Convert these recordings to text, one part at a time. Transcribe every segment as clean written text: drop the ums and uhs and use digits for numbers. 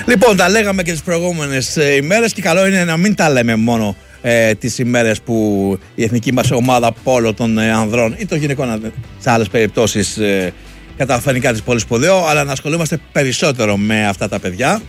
Λοιπόν, τα λέγαμε και τις προηγούμενες ημέρες και καλό είναι να μην τα λέμε μόνο τις ημέρες που η εθνική μας ομάδα πόλο των ανδρών ή των γυναικών σε άλλες περιπτώσεις καταφέρνει κάτι πολύ σπουδαίο, αλλά να ασχολούμαστε περισσότερο με αυτά τα παιδιά.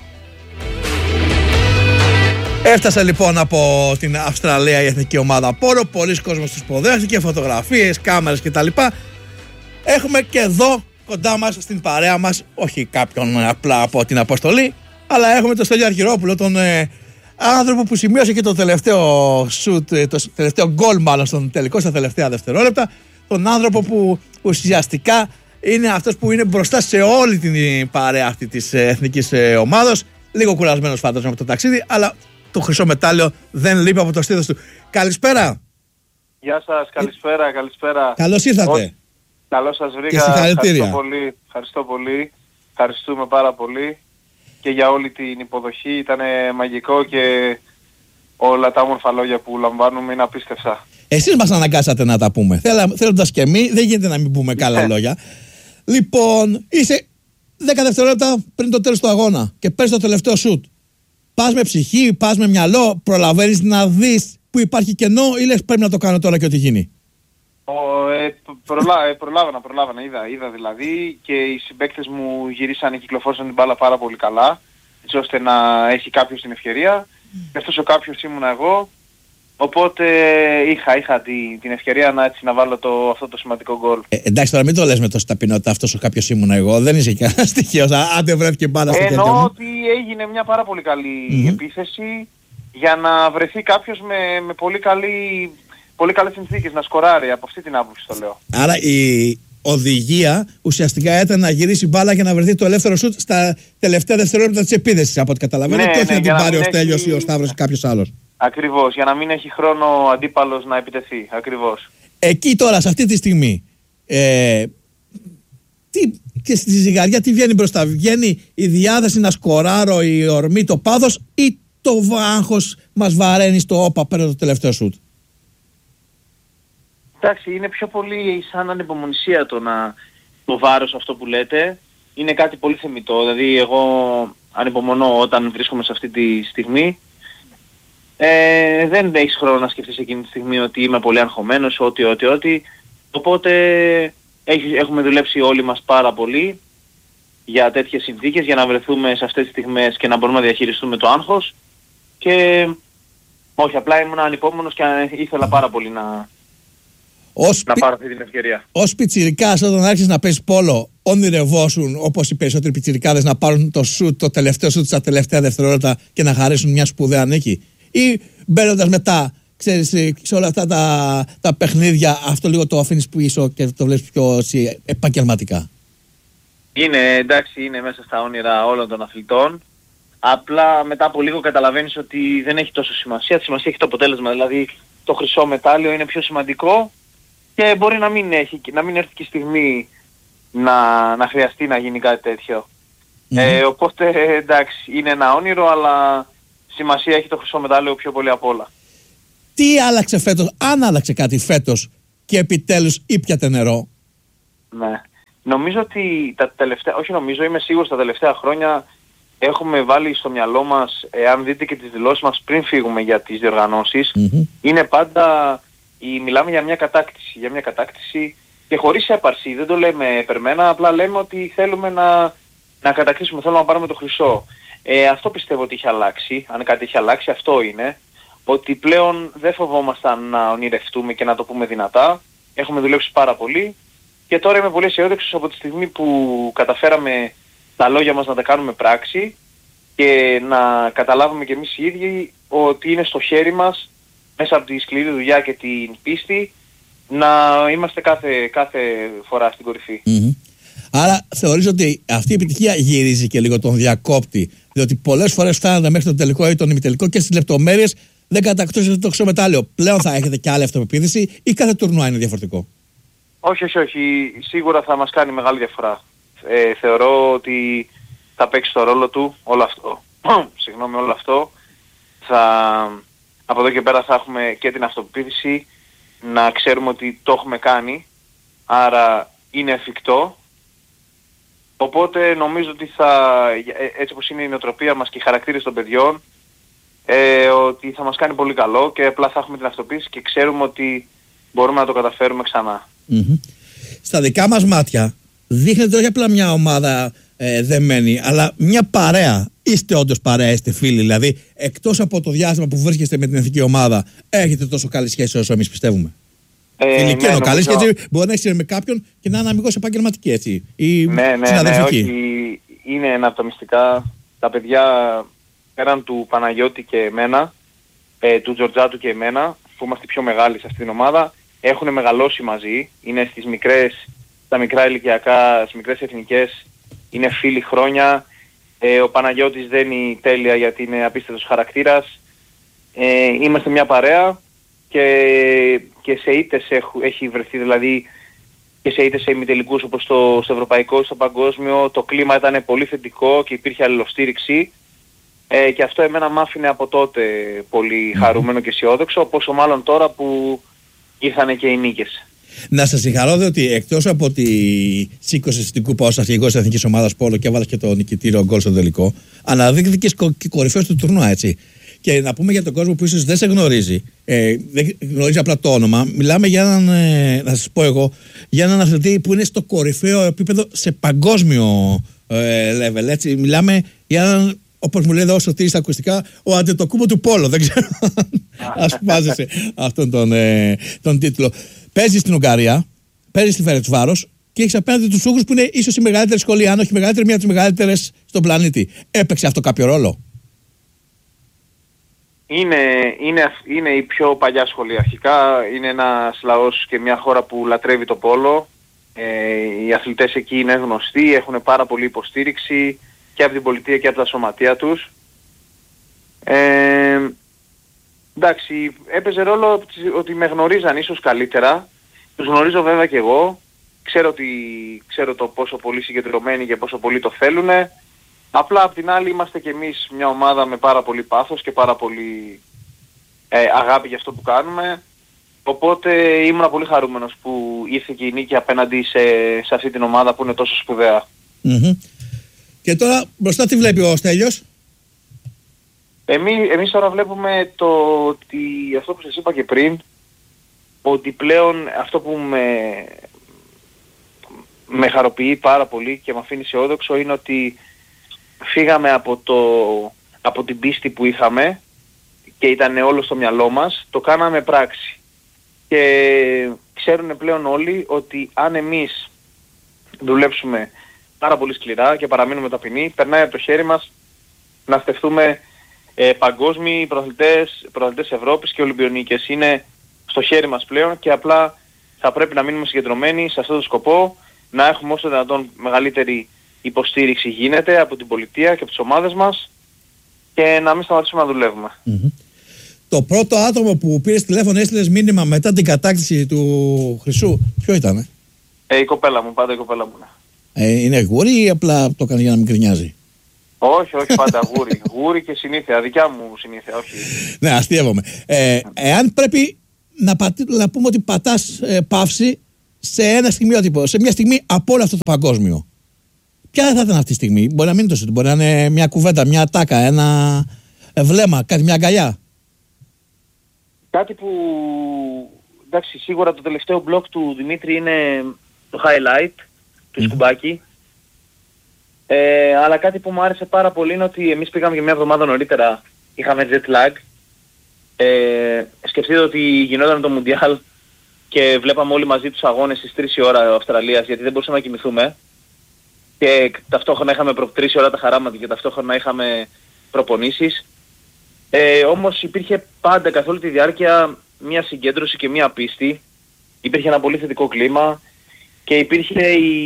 Έφτασε λοιπόν από την Αυστραλία η εθνική ομάδα πόλο, πολλοί κόσμος τους υποδέχτηκε, φωτογραφίες, κάμερες κτλ. Έχουμε και εδώ κοντά μας στην παρέα μας, όχι κάποιον απλά από την αποστολή, αλλά έχουμε τον Στέλιο Αρχιερόπουλο, τον άνθρωπο που σημείωσε και το τελευταίο σουτ, το τελευταίο γκολ μάλλον στον τελικό στα τελευταία δευτερόλεπτα, τον άνθρωπο που ουσιαστικά είναι αυτός που είναι μπροστά σε όλη την παρέα αυτή της εθνικής ομάδος. Λίγο κουρασμένος φαντάζομαι από το ταξίδι, αλλά το χρυσό μετάλλιο δεν λείπει από το στήθος του. Καλησπέρα. Γεια σας, καλησπέρα. Καλώς ήρθατε. Καλώς σας βρήκα. Και συγχαρητήρια. Ευχαριστώ πολύ. Ευχαριστούμε πάρα πολύ και για όλη την υποδοχή. Ήταν μαγικό και όλα τα όμορφα λόγια που λαμβάνουμε είναι απίστευτα. Εσείς μας αναγκάσατε να τα πούμε. Θέλοντας και εμείς, δεν γίνεται να μην πούμε καλά λόγια. Λοιπόν, είσαι 10 δευτερόλεπτα πριν το τέλος του αγώνα και παίρνεις το τελευταίο σουτ. Πας με ψυχή, πας με μυαλό, προλαβαίνεις να δεις που υπάρχει κενό ή λες πρέπει να το κάνω τώρα και ό,τι γίνει? Προλάβανα, είδα δηλαδή και οι συμπαίκτες μου γυρίσανε, κυκλοφόρησαν την μπάλα πάρα πολύ καλά, έτσι ώστε να έχει κάποιος την ευκαιρία. Και αυτός ο κάποιος ήμουν εγώ, οπότε είχα την ευκαιρία να βάλω αυτό το σημαντικό γκολ. Εντάξει, τώρα μην το λες με τόση ταπεινότητα, αυτός ο κάποιος ήμουν εγώ, δεν είσαι κανένα στοιχείο, άντε βρέθηκε μπάλα στο κέντρο. Εννοώ ότι έγινε μια πάρα πολύ καλή επίθεση για να βρεθεί κάποιος με πολύ καλές συνθήκες να σκοράρει, από αυτή την άποψη το λέω. Άρα η οδηγία ουσιαστικά ήταν να γυρίσει μπάλα για να βρεθεί το ελεύθερο σουτ στα τελευταία δευτερόλεπτα της επίθεσης, από ό,τι καταλαβαίνω, και όχι να την πάρει ο Στέλιος ή ο Σταύρος ή κάποιος άλλος. Ακριβώς, για να μην έχει χρόνο ο αντίπαλος να επιτεθεί. Ακριβώς. Εκεί τώρα, σε αυτή τη στιγμή, και στη ζυγαριά τι βγαίνει μπροστά? Βγαίνει η διάθεση να σκοράρω, η ορμή, το πάθος, ή το άγχος μας βαραίνει στο όπα πέρα το τελευταίο σουτ? Εντάξει, είναι πιο πολύ σαν ανυπομονησία το βάρος αυτό που λέτε. Είναι κάτι πολύ θεμιτό. Δηλαδή εγώ ανυπομονώ όταν βρίσκομαι σε αυτή τη στιγμή. Δεν έχεις χρόνο να σκεφτείς εκείνη τη στιγμή ότι είμαι πολύ αγχωμένος, ό,τι. Οπότε έχουμε δουλέψει όλοι μας πάρα πολύ για τέτοιες συνθήκες, για να βρεθούμε σε αυτές τις στιγμές και να μπορούμε να διαχειριστούμε το άγχος. Και όχι, απλά ήμουν ανυπόμονος και ήθελα πάρα πολύ να πάρω αυτή την ευκαιρία. Ως πιτσιρικάς, όταν άρχισες να παίζεις πόλο, ονειρευόσουν όπως οι περισσότεροι πιτσιρικάδες να πάρουν το τελευταίο σουτ στα τελευταία δευτερόλεπτα και να χαρίσουν μια σπουδαία νίκη? Ή μπαίνοντας μετά, ξέρεις, σε όλα αυτά τα παιχνίδια, αυτό λίγο το αφήνεις πίσω και το βλέπεις πιο επαγγελματικά? Είναι μέσα στα όνειρα όλων των αθλητών. Απλά μετά από λίγο καταλαβαίνεις ότι δεν έχει τόσο σημασία. Τη σημασία έχει το αποτέλεσμα. Δηλαδή το χρυσό μετάλλιο είναι πιο σημαντικό και μπορεί να μην έρθει και η στιγμή να χρειαστεί να γίνει κάτι τέτοιο. Οπότε εντάξει, είναι ένα όνειρο, αλλά σημασία έχει το χρυσό μετάλλιο πιο πολύ απ' όλα. Τι άλλαξε φέτος, αν άλλαξε κάτι φέτος και επιτέλους ήπιατε νερό? Ναι. Νομίζω ότι είμαι σίγουρος τα τελευταία χρόνια έχουμε βάλει στο μυαλό μας, αν δείτε και τις δηλώσεις μας πριν φύγουμε για τις διοργανώσεις, είναι πάντα, μιλάμε για μια κατάκτηση και χωρίς έπαρση, δεν το λέμε επερμένα, απλά λέμε ότι θέλουμε να κατακτήσουμε, θέλουμε να πάρουμε το χρυσό. Αυτό πιστεύω ότι έχει αλλάξει, αν κάτι έχει αλλάξει αυτό είναι, ότι πλέον δεν φοβόμασταν να ονειρευτούμε και να το πούμε δυνατά, έχουμε δουλέψει πάρα πολύ και τώρα είμαι πολύ αισιόδοξος από τη στιγμή που καταφέραμε τα λόγια μας να τα κάνουμε πράξη και να καταλάβουμε και εμείς οι ίδιοι ότι είναι στο χέρι μας, μέσα από τη σκληρή δουλειά και την πίστη, να είμαστε κάθε φορά στην κορυφή. Άρα θεωρείς ότι αυτή η επιτυχία γυρίζει και λίγο τον διακόπτη, διότι πολλές φορές φτάνατε μέχρι το τελικό ή τον ημιτελικό και στις λεπτομέρειες δεν κατακτούσατε το χρυσό μετάλλιο? Πλέον θα έχετε και άλλη αυτοπεποίθηση ή κάθε τουρνουά είναι διαφορετικό? Όχι. Σίγουρα θα μας κάνει μεγάλη διαφορά. Θεωρώ ότι θα παίξει το ρόλο του όλο αυτό. Όλο αυτό. Από εδώ και πέρα θα έχουμε και την αυτοπεποίθηση, να ξέρουμε ότι το έχουμε κάνει, άρα είναι εφικτό Οπότε νομίζω ότι έτσι όπως είναι η νοοτροπία μας και οι χαρακτήρες των παιδιών, ότι θα μας κάνει πολύ καλό και απλά θα έχουμε την αυτοποίηση και ξέρουμε ότι μπορούμε να το καταφέρουμε ξανά. Στα δικά μας μάτια δείχνεται όχι απλά μια ομάδα δεμένη, αλλά μια παρέα. Είστε όντως παρέα, είστε φίλοι. Δηλαδή, εκτός από το διάστημα που βρίσκεστε με την εθνική ομάδα, έχετε τόσο καλή σχέση όσο εμείς πιστεύουμε. Φιλική εννοώ. Καλή σχέση μπορεί να έχεις με κάποιον και να είναι αμυγός επαγγελματική, έτσι. Ή συναδελφική. Όχι, είναι ένα από τα μυστικά. Τα παιδιά πέραν του Παναγιώτη και εμένα, του Τζορτζάτου και εμένα, που είμαστε πιο μεγάλοι σε αυτήν την ομάδα, έχουν μεγαλώσει μαζί. Είναι στα μικρά ηλικιακά, στις μικρές εθνικές, είναι φίλοι χρόνια. Ο Παναγιώτης δένει τέλεια γιατί είναι απίστευτος χαρακτήρας. Είμαστε μια παρέα και σε ήττες έχει βρεθεί, δηλαδή και σε ήττες σε ημιτελικούς όπως στο ευρωπαϊκό, στο παγκόσμιο, το κλίμα ήταν πολύ θετικό και υπήρχε αλληλοστήριξη. Και αυτό εμένα μ' άφηνε από τότε πολύ χαρούμενο και αισιόδοξο, πόσο μάλλον τώρα που ήρθανε και οι νίκες. Να σας συγχαρώ, διότι εκτός από τη σήκωση στην κούπα ως αρχηγός της εθνικής ομάδας Πόλο και έβαλες και το νικητήριο γκολ στο τελικό, αναδείχθηκες και κορυφαίος του τουρνουά, έτσι. Και να πούμε για τον κόσμο που ίσως δεν σε γνωρίζει, δεν γνωρίζει απλά το όνομα, μιλάμε για έναν, να σας πω εγώ, για έναν αθλητή που είναι στο κορυφαίο επίπεδο σε παγκόσμιο level, έτσι. Μιλάμε για έναν, όπως μου λέει εδώ στο στα ακουστικά, ο Αντετοκούμπο του Πόλο. Δεν ξέρω αν σπάζεσαι αυτόν τον τίτλο. Παίζεις στην Ουγγαρία, παίζεις στη Φερεντσβάρος και έχεις απέναντι τους Ούγγρους που είναι ίσως η μεγαλύτερη σχολή, αν όχι μεγαλύτερη, μία από τις μεγαλύτερες στον πλανήτη. Έπαιξε αυτό κάποιο ρόλο? Είναι η πιο παλιά σχολή αρχικά. Είναι ένας λαός και μια χώρα που λατρεύει το πόλο. Οι αθλητές εκεί είναι γνωστοί, έχουν πάρα πολύ υποστήριξη και από την πολιτεία και από τα σωματεία τους. Εντάξει, έπαιζε ρόλο ότι με γνωρίζαν ίσως καλύτερα. Τους γνωρίζω βέβαια και εγώ. Ξέρω το πόσο πολύ συγκεντρωμένοι και πόσο πολύ το θέλουνε. Απλά απ' την άλλη είμαστε και εμείς μια ομάδα με πάρα πολύ πάθος και πάρα πολύ αγάπη για αυτό που κάνουμε. Οπότε ήμουν πολύ χαρούμενος που ήρθε και η νίκη απέναντι σε αυτή την ομάδα που είναι τόσο σπουδαία. Και τώρα μπροστά τι βλέπει ο Στέλιος? Εμείς τώρα βλέπουμε αυτό που σας είπα και πριν, ότι πλέον αυτό που με χαροποιεί πάρα πολύ και με αφήνει αισιόδοξο είναι ότι φύγαμε από την πίστη που είχαμε και ήταν όλο στο μυαλό μας, το κάναμε πράξη. Και ξέρουν πλέον όλοι ότι αν εμείς δουλέψουμε πάρα πολύ σκληρά και παραμείνουμε ταπεινοί, περνάει από το χέρι μας να στεφθούμε παγκόσμιοι πρωταθλητές Ευρώπης και Ολυμπιονίκες. Είναι στο χέρι μας πλέον και απλά θα πρέπει να μείνουμε συγκεντρωμένοι σε αυτό το σκοπό, να έχουμε όσο δυνατόν μεγαλύτερη υποστήριξη γίνεται από την πολιτεία και από τις ομάδες μας και να μην σταματήσουμε να δουλεύουμε. Το πρώτο άτομο που πήρες τηλέφωνο, έστειλες μήνυμα μετά την κατάκτηση του Χρυσού, ποιο ήτανε? Η κοπέλα μου, πάντα η κοπέλα μου. Είναι γούρι ή απλά το έκανε για να μην κρινιάζει? Όχι, πάντα γούρι. Γούρι και συνήθεια, δικιά μου συνήθεια, όχι. Ναι, αστείευομαι. Εάν πρέπει να πούμε ότι πατάς παύση σε μια στιγμή από όλο αυτό το παγκόσμιο, ποια θα ήταν αυτή η στιγμή? Μπορεί να μην είναι τόσο, μπορεί να είναι μια κουβέντα, μια ατάκα, ένα βλέμμα, μια αγκαλιά. Κάτι που, εντάξει, σίγουρα το τελευταίο μπλοκ του Δημήτρη είναι το highlight του Σκουμπάκη. Αλλά κάτι που μου άρεσε πάρα πολύ είναι ότι εμείς πήγαμε για μια εβδομάδα νωρίτερα, είχαμε jet lag. Σκεφτείτε ότι γινόταν το Μουντιάλ και βλέπαμε όλοι μαζί τους αγώνες στις 3 η ώρα Αυστραλίας, γιατί δεν μπορούσαμε να κοιμηθούμε. Και ταυτόχρονα είχαμε 3 ώρα τα χαράματα και ταυτόχρονα είχαμε προπονήσεις. Όμως υπήρχε πάντα καθ' όλη τη διάρκεια μια συγκέντρωση και μια πίστη. Υπήρχε ένα πολύ θετικό κλίμα και υπήρχε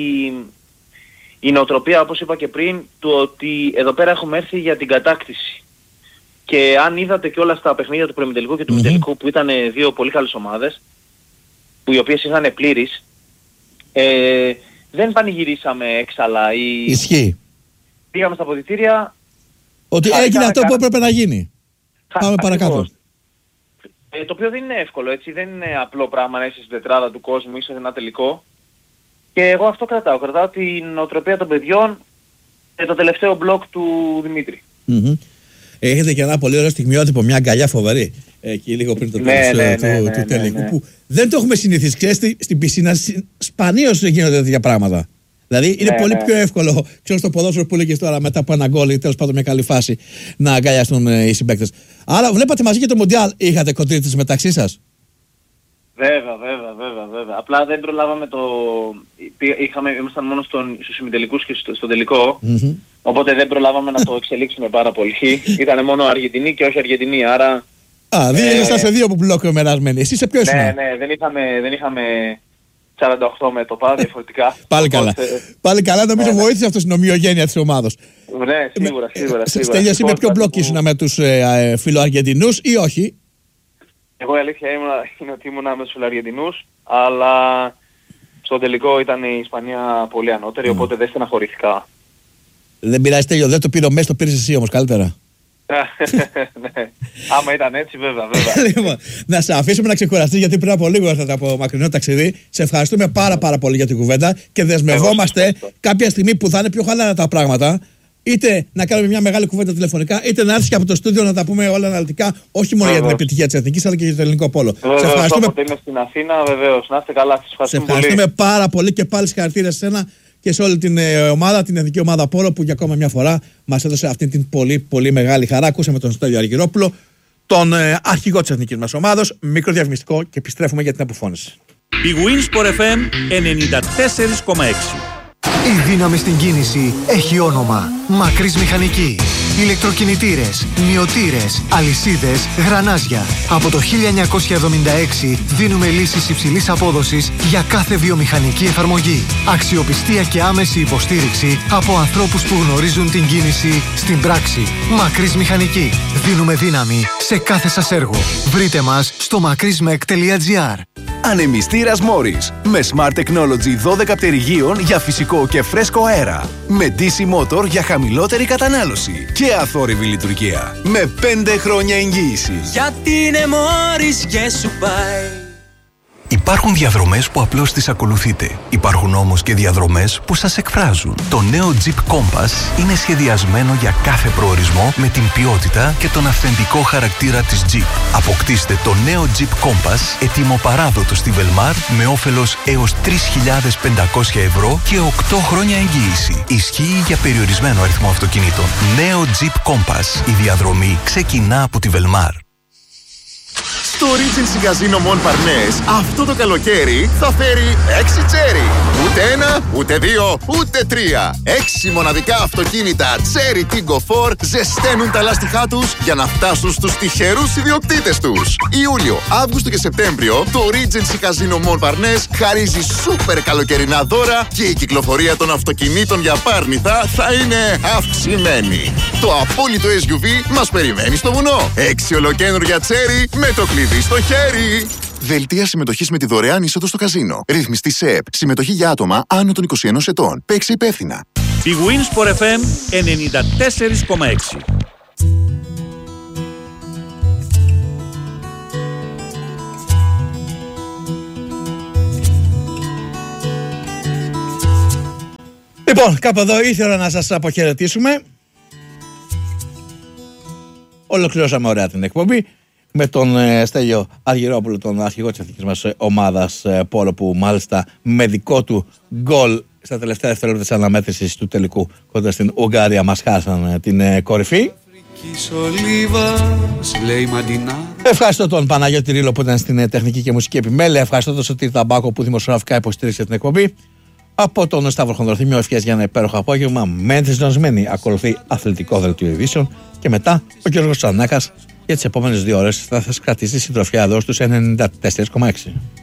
η νοοτροπία, όπως είπα και πριν, του ότι εδώ πέρα έχουμε έρθει για την κατάκτηση. Και αν είδατε και όλα στα παιχνίδια του προημιτελικού και του ημιτελικού, που ήταν δύο πολύ καλές ομάδες, που οι οποίες είχαν πλήρεις, δεν πανηγυρίσαμε έξαλα ή... Ισχύει. Πήγαμε στα αποδυτήρια... Ότι έγινε αυτό που έπρεπε να γίνει. Πάμε παρακάτω. Το οποίο δεν είναι εύκολο, έτσι. Δεν είναι απλό πράγμα να είσαι στην τετράδα του κόσμου, είσαι σε ένα τελικό. Και εγώ αυτό κρατάω. Κρατάω την νοοτροπία των παιδιών και το τελευταίο μπλοκ του Δημήτρη. Έχετε και ένα πολύ ωραίο στιγμιότυπο, μια αγκαλιά φοβερή. Εκεί λίγο πριν το τέλος του τελικού. Που δεν το έχουμε συνηθίσει. Ξέρετε, στην πισίνα σπανίως γίνονται τέτοια πράγματα. Δηλαδή είναι πολύ πιο εύκολο, ξέρω, στο ποδόσφαιρο που λέγες τώρα μετά από ένα γκολ ή τέλος πάντων μια καλή φάση να αγκαλιαστούν οι συμπαίκτες. Άρα βλέπατε μαζί και το Μουντιάλ, είχατε κοντρίτες μεταξύ σας? Βέβαια. Απλά δεν προλάβαμε ήμασταν μόνο στους ημιτελικούς και στο τελικό, οπότε δεν προλάβαμε να το εξελίξουμε πάρα πολύ. Ήτανε μόνο Αργεντινή και όχι Αργεντινή, άρα... δεν ήσασταν σε δύο μπλοκ μερασμένοι. Εσείς σε ποιο ήσουν? Ναι, δεν είχαμε 48 μέτωπα διαφορετικά. Πάλι καλά, νομίζω βοήθησε αυτό στην ομοιογένεια της ομάδος. Ναι, σίγουρα. Στέλιο, εσύ με ποιο μπλοκ ήσουν, με τους φιλοαργεντινούς ή όχι? Εγώ η αλήθεια είναι ότι ήμουνα με τους φιλοαργεντινούς, αλλά στο τελικό ήταν η Ισπανία πολύ ανώτερη, οπότε δεν στεναχωρήθηκα. Δεν πειράζει, Στέλιο, δεν το πήρε ο Μέση, το πήρες εσύ όμως καλύτερα. Ναι. Άμα ήταν έτσι, βέβαια. Λοιπόν, να σε αφήσουμε να ξεκουραστείς, γιατί πριν από λίγο ήρθατε από μακρινό ταξίδι. Σε ευχαριστούμε πάρα πολύ για την κουβέντα και δεσμευόμαστε κάποια στιγμή που θα είναι πιο χαλαρά τα πράγματα, είτε να κάνουμε μια μεγάλη κουβέντα τηλεφωνικά, είτε να έρθεις και από το στούντιο να τα πούμε όλα αναλυτικά, όχι μόνο για την επιτυχία της Εθνικής, αλλά και για το ελληνικό πόλο. Σε ευχαριστούμε. Όποτε είμαι στην Αθήνα, βεβαίως. Να είστε καλά. Σε ευχαριστούμε πάρα πολύ και πάλι συγχαρητήρια σε εσένα και σε όλη την ομάδα, την εθνική ομάδα Πόλο, που για ακόμα μια φορά μας έδωσε αυτή την πολύ μεγάλη χαρά. Ακούσαμε τον Στέλιο Αργυρόπουλο, τον αρχηγό της εθνικής μας ομάδος. Μικρό διαφημιστικό και επιστρέφουμε για την αποφώνηση. Η Winsport FM 94,6. Η δύναμη στην κίνηση έχει όνομα. Μακρύς Μηχανική. Ηλεκτροκινητήρες, μυωτήρες, αλυσίδες, γρανάζια. Από το 1976 δίνουμε λύσεις υψηλής απόδοσης για κάθε βιομηχανική εφαρμογή. Αξιοπιστία και άμεση υποστήριξη από ανθρώπους που γνωρίζουν την κίνηση στην πράξη. Μακρύς Μηχανική. Δίνουμε δύναμη σε κάθε σας έργο. Βρείτε μας στο makrismek.gr. Ανεμιστήρας Morris με Smart Technology 12 πτερυγίων για φυσικό και φρέσκο αέρα. Με DC Motor για χαμηλότερη κατανάλωση και αθόρυβη λειτουργία. Με 5 χρόνια εγγύηση. Γιατί είναι Morris και σου πάει. Υπάρχουν διαδρομές που απλώς τις ακολουθείτε. Υπάρχουν όμως και διαδρομές που σας εκφράζουν. Το νέο Jeep Compass είναι σχεδιασμένο για κάθε προορισμό με την ποιότητα και τον αυθεντικό χαρακτήρα της Jeep. Αποκτήστε το νέο Jeep Compass ετοιμοπαράδοτο στη Velmar με όφελος έως 3.500 ευρώ και 8 χρόνια εγγύηση. Ισχύει για περιορισμένο αριθμό αυτοκινήτων. Νέο Jeep Compass. Η διαδρομή ξεκινά από τη Velmar. Το Regency Casino Mon Parnes αυτό το καλοκαίρι θα φέρει 6 τσέρι. Ούτε ένα, ούτε δύο, ούτε τρία. 6 μοναδικά αυτοκίνητα Cherry Tiggo 4 ζεσταίνουν τα λάστιχά τους για να φτάσουν στους τυχερούς ιδιοκτήτες τους. Ιούλιο, Αύγουστο και Σεπτέμβριο το Regency Casino Mon Parnes χαρίζει σούπερ καλοκαιρινά δώρα και η κυκλοφορία των αυτοκινήτων για Πάρνηθα θα είναι αυξημένη. Το απόλυτο SUV μας περιμένει στο βουνό. 6 ολοκαίνουργια τσέρι με το κλειδί στο χέρι. Δελτία συμμετοχής με τη δωρεάν είσοδο στο καζίνο. Ρυθμιστή ΣΕΕΠ. Συμμετοχή για άτομα άνω των 21 ετών. Παίξε υπεύθυνα. Η Winsport FM 94,6. Λοιπόν, κάπου εδώ ήθελα να σας αποχαιρετήσουμε. Ολοκληρώσαμε ωραία την εκπομπή με τον Στέλιο Αργυρόπουλο, τον αρχηγό της εθνικής μας ομάδας Πόλο, που μάλιστα με δικό του γκολ στα τελευταία δευτερόλεπτα της αναμέτρησης του τελικού κοντά στην Ουγγαρία μας χάσαν την κορυφή. Ευχαριστώ τον Παναγιώτη Ρήλο που ήταν στην τεχνική και μουσική επιμέλεια. Ευχαριστώ τον Σωτήρη Ταμπάκο που δημοσιογραφικά υποστήριξε την εκπομπή. Από τον Σταύρο Χονδροθύμιο, ευχές για ένα υπέροχο απόγευμα. Μένετε συντονισμένοι. Ακολουθεί αθλητικό δελτίο ειδήσεων και μετά ο Γιώργος Τσανάκας για τις επόμενες 2 ώρες θα σας κρατήσει συντροφιά εδώ στους 94,6.